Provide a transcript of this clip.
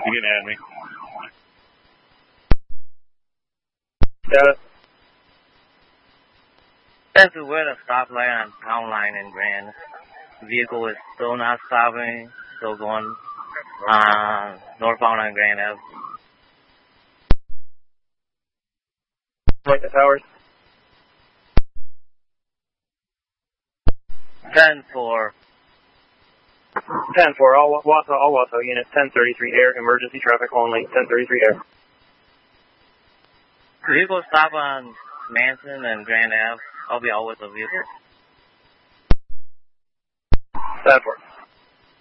You can add me. Got it. 10 to where the stoplight on Town Line in Grand. Vehicle is still not stopping, still going northbound on Grand Ave. Like the towers. 10-4. 10-4, all Wausau units, 1033 air, emergency traffic only, 1033 air. Vehicle stop on Manson and Grand Ave. I'll be out with the vehicle. 10-4.